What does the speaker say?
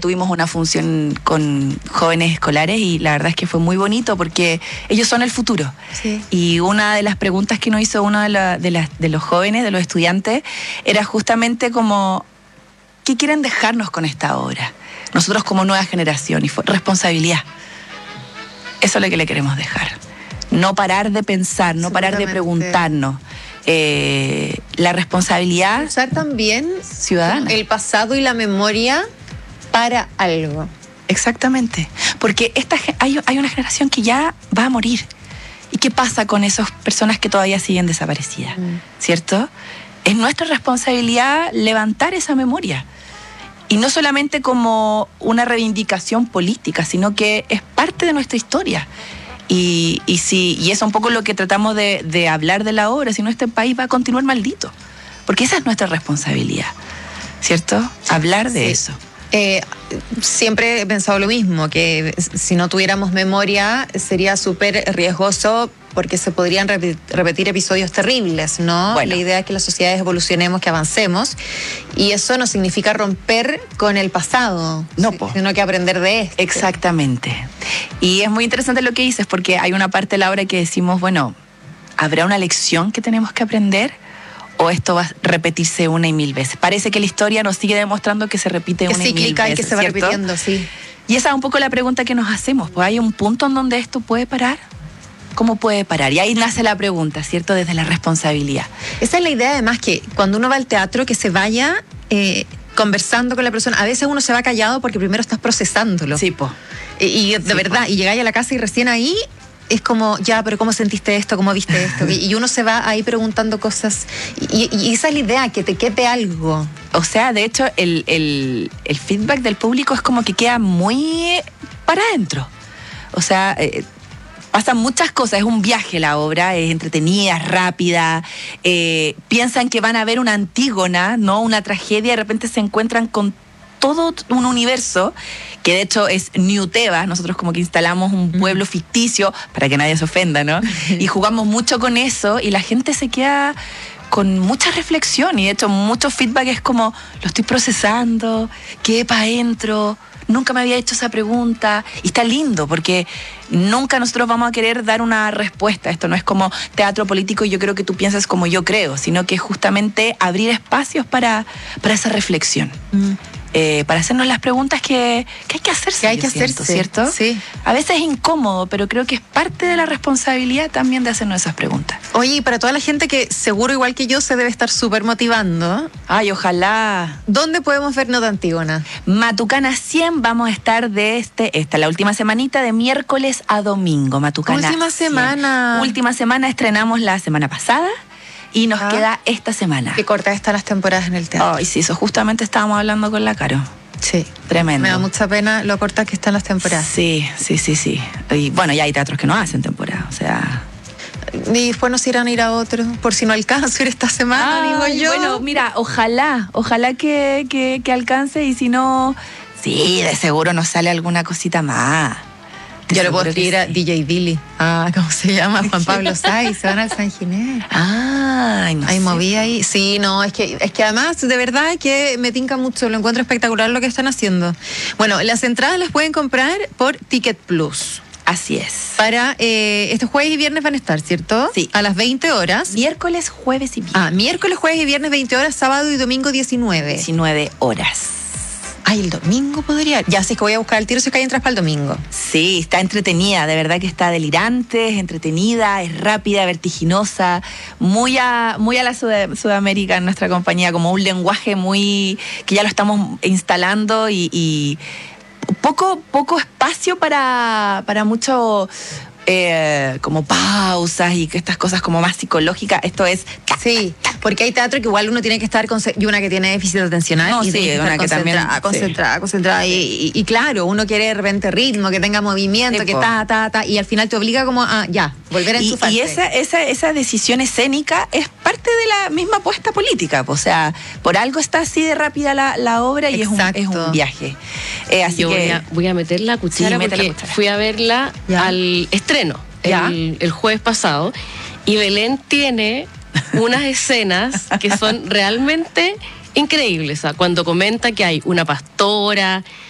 tuvimos una función con jóvenes escolares y la verdad es que fue muy bonito porque ellos son el futuro. Sí. Y una de las preguntas que nos hizo uno de los jóvenes, de los estudiantes, era justamente como, ¿qué quieren dejarnos con esta obra? Nosotros como nueva generación, y fue responsabilidad. Eso es lo que le queremos dejar. No parar de pensar, no parar de preguntarnos. La responsabilidad usar también ciudadana, el pasado y la memoria para algo. Exactamente, porque hay una generación que ya va a morir. ¿Y qué pasa con esas personas que todavía siguen desaparecidas? ¿Cierto? Es nuestra responsabilidad levantar esa memoria. Y no solamente como una reivindicación política, sino que es parte de nuestra historia. Y eso es un poco lo que tratamos de hablar de la obra, si no este país va a continuar maldito, porque esa es nuestra responsabilidad, ¿cierto? Hablar de eso. Siempre he pensado lo mismo, que si no tuviéramos memoria sería súper riesgoso porque se podrían repetir episodios terribles, ¿no? Bueno. La idea es que las sociedades evolucionemos, que avancemos, y eso no significa romper con el pasado, sino que aprender de esto. Exactamente. Y es muy interesante lo que dices, porque hay una parte de la obra que decimos, bueno, ¿habrá una lección que tenemos que aprender? ¿O esto va a repetirse una y mil veces? Parece que la historia nos sigue demostrando que se repite una y mil veces, cíclica y que se va ¿cierto? repitiendo, sí. Y esa es un poco la pregunta que nos hacemos. Pues hay un punto en donde esto puede parar. ¿Cómo puede parar? Y ahí nace la pregunta, ¿cierto? Desde la responsabilidad. Esa es la idea, además, que cuando uno va al teatro, que se vaya conversando con la persona. A veces uno se va callado porque primero estás procesándolo. Sí, po. Y de verdad, y llegáis a la casa y recién ahí es como, ya, pero ¿cómo sentiste esto? ¿Cómo viste esto? Y uno se va ahí preguntando cosas. Y esa es la idea, que te quede algo. O sea, de hecho, el feedback del público es como que queda muy para adentro. O sea, pasan muchas cosas. Es un viaje la obra, es entretenida, es rápida. Piensan que van a ver una Antígona, ¿no? Una tragedia, de repente se encuentran con todo un universo, que de hecho es New Tebas. Nosotros como que instalamos un pueblo ficticio, para que nadie se ofenda, ¿no? Y jugamos mucho con eso, y la gente se queda con mucha reflexión, y de hecho mucho feedback es como, lo estoy procesando, quedé para adentro, nunca me había hecho esa pregunta, y está lindo, porque nunca nosotros vamos a querer dar una respuesta. Esto no es como teatro político y yo creo que tú piensas como yo creo, sino que justamente abrir espacios para esa reflexión. Para hacernos las preguntas que hay que hacerse. Que hay que hacerse, ¿cierto? Sí. A veces es incómodo, pero creo que es parte de la responsabilidad también de hacernos esas preguntas. Oye, y para toda la gente que seguro igual que yo se debe estar súper motivando, Ay, ojalá. ¿dónde podemos ver Nota Antígona? Matucana 100, vamos a estar de la última semanita, de miércoles a domingo. Matucana Última 100. semana. Última semana, estrenamos la semana pasada. Y nos queda esta semana. Qué cortas están las temporadas en el teatro. Ay, sí, eso justamente estábamos hablando con la Caro. Sí. Tremendo. Me da mucha pena lo cortas que están las temporadas. Sí. Y bueno, ya hay teatros que no hacen temporada, o sea... Y después nos irán a ir a otros, por si no alcanzo ir esta semana, digo yo. Bueno, mira, ojalá que alcance, y si no, sí, de seguro nos sale alguna cosita más. Yo le puedo escribir a DJ Billy. ¿Cómo se llama? Juan Pablo Saiz. Se van al San Ginés. Ay, no sé. Ahí moví ahí. Sí, no, es que además, de verdad, que me tinca mucho. Lo encuentro espectacular lo que están haciendo. Bueno, las entradas las pueden comprar por Ticket Plus. Así es. Para este jueves y viernes van a estar, ¿cierto? Sí. A las 20 horas. Miércoles, jueves y viernes. Miércoles, jueves y viernes 20 horas, sábado y domingo 19. 19 horas. Ay, el domingo podría. Ya sé que voy a buscar el tiro si es que hay entradas para el domingo. Sí, está entretenida, de verdad que está delirante, es entretenida, es rápida, vertiginosa, muy a la Sudamérica en nuestra compañía, como un lenguaje muy que ya lo estamos instalando, y poco espacio para mucho como pausas y que estas cosas como más psicológicas. Esto es... Sí, porque hay teatro que igual uno tiene que estar y una que tiene déficit atencional. No, y sí, tiene que una estar que también... concentrada. Y claro, uno quiere de repente ritmo, que tenga movimiento, Sí, que y al final te obliga como a volver a enchufarse. Y esa decisión escénica es parte de la misma apuesta política. O sea, por algo está así de rápida la obra, y es un viaje. Así yo que voy a meter la cuchara, mete porque la cuchara. fui a verla al estreno el jueves pasado, y Belén tiene unas escenas que son realmente increíbles. O sea, cuando comenta que hay una pastora